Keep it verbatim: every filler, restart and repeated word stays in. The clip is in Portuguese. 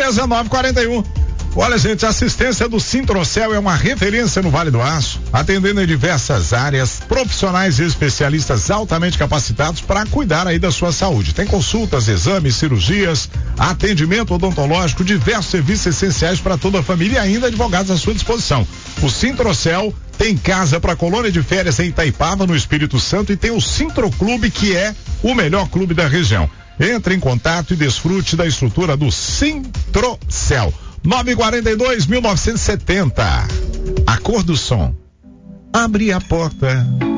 dezenove quarenta e um. Olha, gente, a assistência do Sintrocel é uma referência no Vale do Aço, atendendo em diversas áreas, profissionais e especialistas altamente capacitados para cuidar aí da sua saúde. Tem consultas, exames, cirurgias, atendimento odontológico, diversos serviços essenciais para toda a família e ainda advogados à sua disposição. O Sintrocel tem casa para colônia de férias em Itaipava, no Espírito Santo, e tem o Sintroclube, que é o melhor clube da região. Entre em contato e desfrute da estrutura do Sintrocel. nove quarenta e dois, mil novecentos e setenta. A cor do som. Abre a porta.